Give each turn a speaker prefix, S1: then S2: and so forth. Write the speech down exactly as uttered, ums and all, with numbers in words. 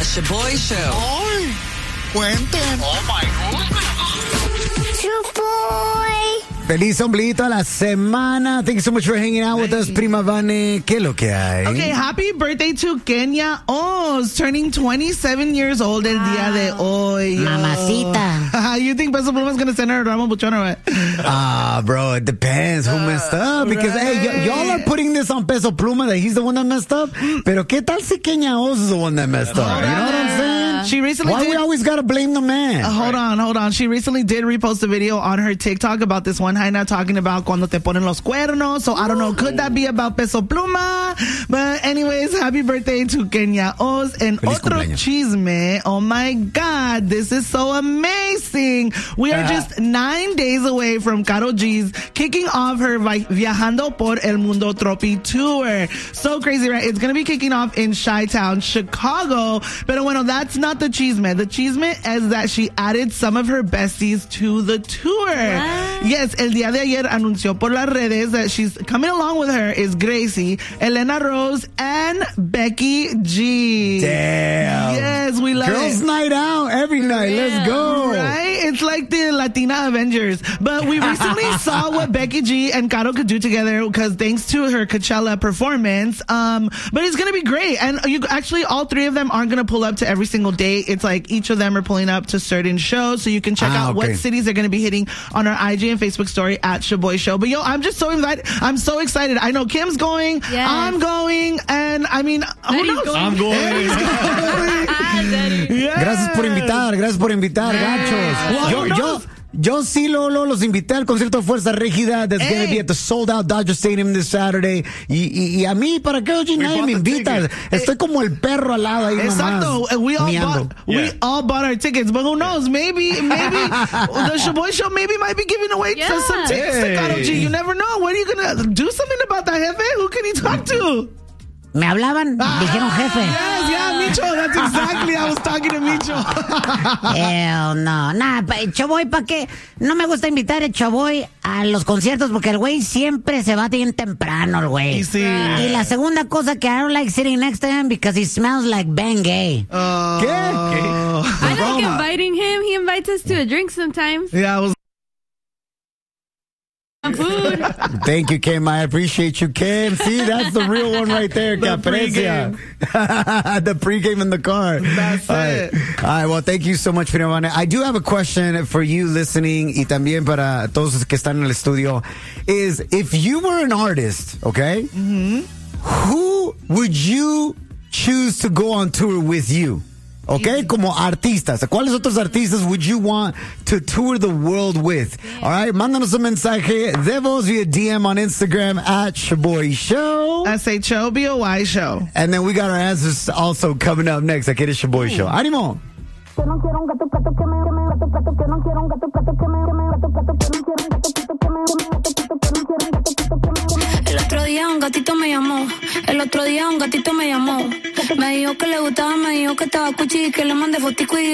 S1: Shaboy Show.
S2: ¡Ay! ¡Cuenten!
S1: Oh, my goodness.
S2: ¡Shaboy!
S3: Feliz ombliguito a la semana. Thank you so much for hanging out with us, Prima Vane. ¿Qué es lo que hay?
S4: Okay, happy birthday to Kenya Oz, turning twenty-seven years old el día de hoy.
S5: Mamacita.
S4: You think Peso Pluma is going to send her a Ramo Buchon or what?
S3: Ah, bro, it depends who messed up. Because,
S4: right.
S3: hey, y- y'all are putting this on Peso Pluma that he's the one that messed up. Pero ¿qué tal si Kenya Oz is the one that messed up? You know what I'm saying?
S4: She recently
S3: Why
S4: did,
S3: we always gotta blame the man?
S4: Uh, hold on, hold on. She recently did repost a video on her TikTok about this one hyena talking about cuando te ponen los cuernos. So I don't know, could that be about Peso Pluma? But anyways, happy birthday to Kenya Oz. And
S3: Feliz
S4: otro
S3: cumpleaños.
S4: chisme. Oh my God, this is so amazing. We are
S3: Ah.
S4: just nine days away from Karol G's kicking off her vi- Viajando por el Mundo Tropi tour. So crazy, right? It's going to be kicking off in Chi-Town, Chicago. Pero bueno, that's not the chisme. The chisme is that she added some of her besties to the tour.
S5: What?
S4: Yes, el día de ayer anunció por las redes that she's coming along with her is Gracie, Elena Rose, and Becky G.
S3: Damn.
S4: Yes, we love
S3: Girls'
S4: it.
S3: night out every night. Let's go.
S4: Right? It's like the Latina Avengers. But we recently saw what Becky G and Caro could do together because thanks to her Coachella performance. Um, but it's going to be great. And you actually, all three of them aren't going to pull up to every single date. It's like each of them are pulling up to certain shows. So you can check
S3: Ah,
S4: out
S3: okay.
S4: what cities they're going to be hitting on our I G and Facebook story at Shaboy Show. But yo, I'm just so excited. I'm so excited. I know Kim's going.
S5: Yes.
S4: I'm going. And I mean, who
S5: Daddy's
S4: knows?
S5: going.
S6: I'm going.
S5: Ah, Daddy.
S4: Yes.
S3: Gracias por invitar, gracias por invitar, gachos.
S4: Well,
S3: Yo,
S4: who
S3: yo,
S4: knows?
S3: yo sí, Lolo, los invité al concierto de Fuerza Régida that's going to be at the sold out Dodger Stadium this Saturday. Y, y, y a mí, ¿para qué oye? Nadie
S6: bought
S3: me
S6: the
S3: invita.
S6: ticket.
S3: Estoy como el perro al lado ahí
S4: Exacto.
S3: nomás.
S4: We all
S3: miando.
S4: bought we
S6: Yeah.
S4: all bought our tickets, but who knows? Maybe maybe the Shaboy Show maybe might be giving away
S5: Yeah.
S4: to some tickets to Karol G. You never know. What are you gonna do something about that, jefe? Who can he talk to?
S5: Me hablaban, dijeron jefe.
S4: Yes, yeah, Micho. That's exactly. I was talking to Micho.
S5: Hell no. Nah, pa- Chaboy, ¿pa' qué? No me gusta invitar a Chaboy a los conciertos porque el güey siempre se va bien temprano, el güey.
S4: Y sí.
S5: Y la segunda cosa que I don't like sitting next to him because he smells like Bengay.
S4: Uh,
S3: ¿Qué?
S7: I like inviting him. He invites us to a drink sometimes.
S4: Yeah, I was.
S7: Food.
S3: Thank you, Kim. I appreciate you, Kim. See, that's the real one right there.
S4: The
S3: que aprecia. The pregame in the car.
S4: That's
S3: All
S4: it.
S3: right. All right. Well, thank you so much, Firmane. I do have a question for you listening y también para todos los que están en el estudio. Is if you were an artist, okay,
S4: Mm-hmm.
S3: who would you choose to go on tour with you? Okay, como artistas. ¿Cuáles otros artistas would you want to tour the world with? All right, mándanos un mensaje de voz via D M on Instagram at Shaboy Show.
S4: S H O B O Y Show.
S3: And then we got our answers also coming up next. Aquí es Shaboy Show. ¡Ánimo!
S8: Yo no quiero un gato, gato que me, que me, gato, gato, que no quiero un gato, gato que me, que me, gato, gato, que no quiero un gato, gato que me, que me, gato, gato, que no quiero un gato, gato que me, que me.
S9: El otro día un gatito me llamó, el otro día un gatito me llamó, me dijo que le gustaba, me dijo que estaba cuchi y que le mandé fotico y